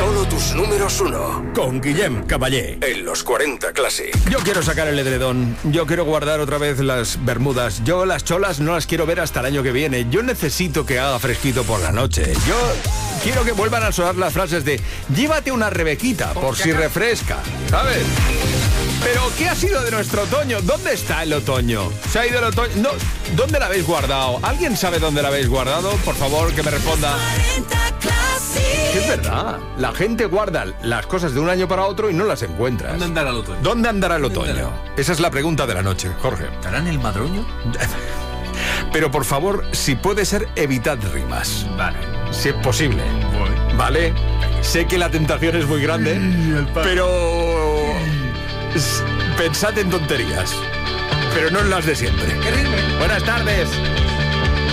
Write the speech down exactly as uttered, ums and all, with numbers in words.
Solo tus números uno. Con Guillem Caballé. En los cuarenta Classic. Yo quiero sacar el edredón. Yo quiero guardar otra vez las bermudas. Yo las cholas no las quiero ver hasta el año que viene. Yo necesito que haga fresquito por la noche. Yo quiero que vuelvan a sonar las frases de llévate una rebequita por si refresca, ¿sabes? Pero ¿qué ha sido de nuestro otoño? ¿Dónde está el otoño? ¿Se ha ido el otoño? No, ¿dónde la habéis guardado? ¿Alguien sabe dónde la habéis guardado? Por favor, que me responda. Es verdad, la gente guarda las cosas de un año para otro y no las encuentras. ¿Dónde andará el otoño? ¿Dónde andará el otoño? andará? Esa es la pregunta de la noche, Jorge. ¿Estará en el madroño? Pero por favor, si puede ser, evitad rimas. Vale. Si es posible. Voy. ¿Vale? Sé que la tentación es muy grande, pero s- pensad en tonterías. Pero no en las de siempre. ¿Qué rime? Buenas tardes.